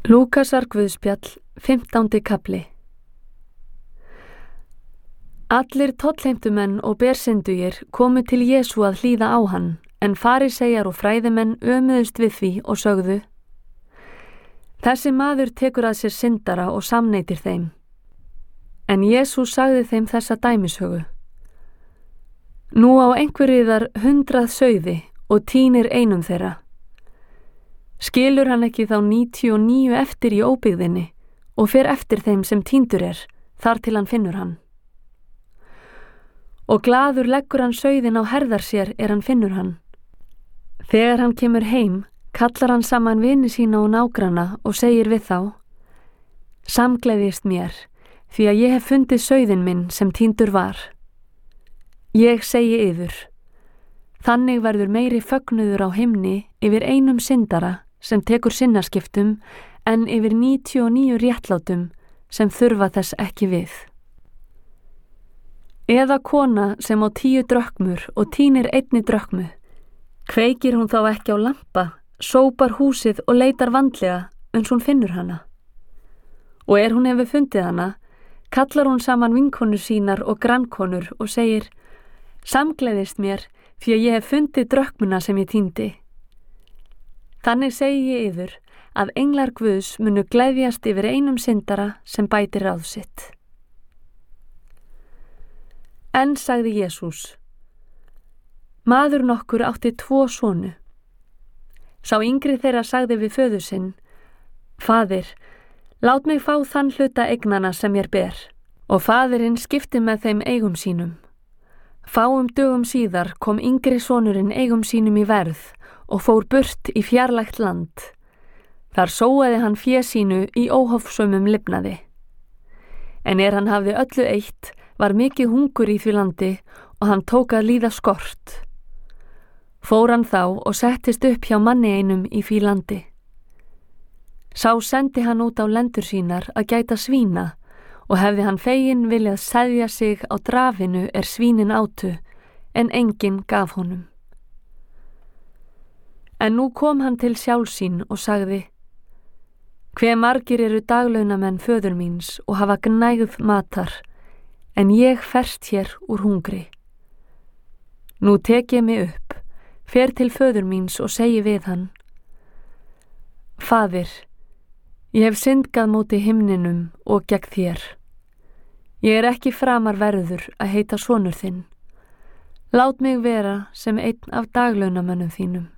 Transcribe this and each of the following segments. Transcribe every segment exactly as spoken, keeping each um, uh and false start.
Lúkasar guðspjall, fimmtándi kafli. Allir tollheimtumenn og bersyndugir komu til Jesú að hlýða á hann, en fariseyjar og fræðimenn ömuðust við því og sögðu: Þessi maður tekur að sér syndara og samneytir þeim. En Jesú sagði þeim þessa dæmishögu: Nú á einhverjiðar hundrað sauði og tínir einum þeirra. Skilur hann ekki þá níutíu og níu eftir í óbyggðinni og fer eftir þeim sem tíndur er, þar til hann finnur hann. Og glaður leggur hann sauðin á herðar sér er hann finnur hann. Þegar hann kemur heim, kallar hann saman vini sína og nágranna og segir við þá: Samgleðjist mér, því að ég hef fundið sauðin minn sem tíndur var. Ég segi yður, þannig verður meiri fögnuður á himni yfir einum syndara sem tekur sinnaskiptum en yfir níutíu og níu réttlátum sem þurfa þess ekki við. Eða kona sem á tíu drökmur og tínir einni drökmu, kveikir hún þá ekki á lampa, sópar húsið og leitar vandlega uns hún finnur hana. Og er hún hefur fundið hana, kallar hún saman vinkonur sínar og grannkonur og segir: Samgleðist mér, því að ég hef fundið drökmuna sem ég tíndi. Þannig segi ég yður að englar Guðs munu gleðjast yfir einum syndara sem bætir ráð sitt. En sagði Jesús: Maður nokkur átti tvo sonu. Sá yngri þeirra sagði við föður sinn: Faðir, lát mig fá þann hluta eignana sem mér ber. Og faðirinn skipti með þeim eigum sínum. Fáum dögum síðar kom yngri sonurinn eigum sínum í verð og fór burt í fjarlægt land. Þar sóaði hann fé sínu í óhófsömum lifnaði. En er hann hafði öllu eitt, var mikið hungur í því landi og hann tók að líða skort. Fór hann þá og settist upp hjá manni einum í því landi. Sá sendi hann út á lendur sínar að gæta svína og hefði hann fegin viljað seðja sig á drafinu er svínin átu, en enginn gaf honum. En nú kom hann til sjálfs sín og sagði: Hve margir eru daglaunamenn föður míns og hafa gnægð matar, en ég ferst hér úr hungri. Nú tek ég mig upp, fer til föður míns og segi við hann: Faðir, ég hef syndgað móti himninum og gegn þér. Ég er ekki framar verður að heita sonur þinn. Lát mig vera sem einn af daglaunamönnum þínum.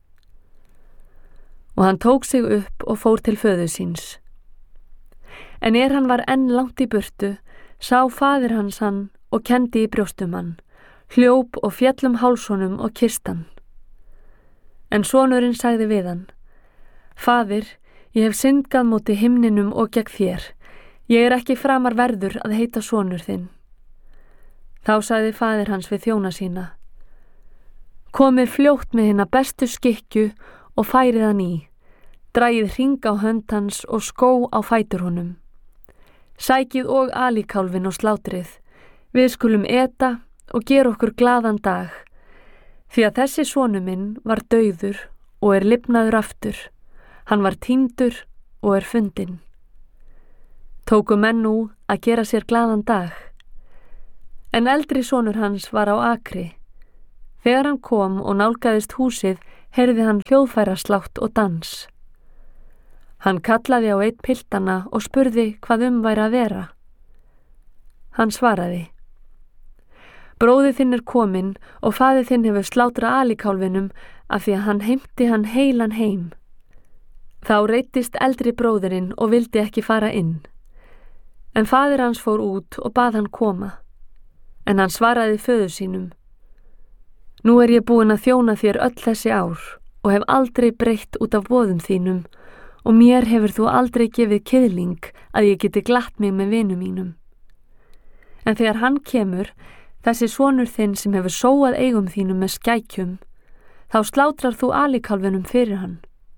Og hann tók sig upp og fór til föður síns. En er hann var enn langt í burtu, sá faðir hans hann og kendi í brjóstum hann, hljóp og féll um hálsonum og kysst hann. En sonurinn sagði við hann: Faðir, ég hef syndgað móti himninum og gegn þér. Ég er ekki framar verður að heita sonur þinn. Þá sagði faðir hans við þjóna sína: Komið fljótt með hina bestu skikkju og færið hann í. Dragið hring á hönd hans og skó á fætur honum. Sækið og alíkálfin og slátrið. Við skulum eta og gera okkur glaðan dag. Því að þessi sonu minn var dauður og er lifnaður aftur. Hann var tíndur og er fundinn. Tóku menn nú að gera sér glaðan dag. En eldri sonur hans var á akri. Þegar hann kom og nálgaðist húsið, heyrði hann hljóðfæraslátt og dans. Hann kallaði á einn piltana og spurði hvað um væri að vera. Hann svaraði: Bróðir þinn er kominn og faðir þinn hefur slátrað alíkálfinum af því að hann heimti hann heilan heim. Þá reiddist eldri bróðirinn og vildi ekki fara inn. En faðir hans fór út og bað hann koma. En hann svaraði föður sínum: Nú er ég búinn að þjóna þér öll þessi ár og hef aldrei breytt út af boðum þínum og mér hefur þú aldrei gefið kiðling að ég geti glatt mig með vinum mínum. En þegar hann kemur, þessi sonur þinn sem hefur sóað eigum þínum með skækjum, þá slátrar þú alíkálfinum fyrir hann.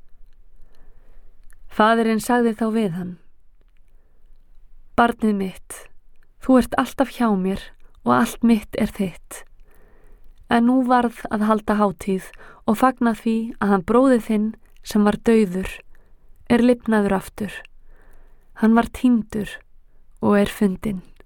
Faðirinn sagði þá við hann: Barnið mitt, þú ert alltaf hjá mér og allt mitt er þitt. En nú varð að halda hátíð og fagna því að hann bróðir þinn sem var dauður er lifnaður aftur. Hann var týndur og er fundinn.